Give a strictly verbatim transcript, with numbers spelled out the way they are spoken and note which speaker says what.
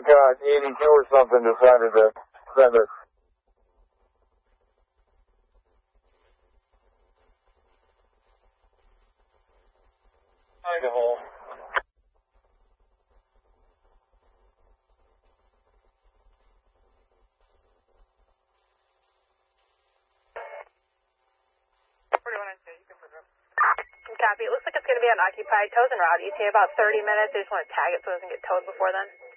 Speaker 1: like uh, eighty-two or something decided to send us. Idaho.
Speaker 2: Copy. It looks like it's going to be unoccupied. Tow's en route. E T A about thirty minutes. I just want to tag it so it doesn't get towed before then.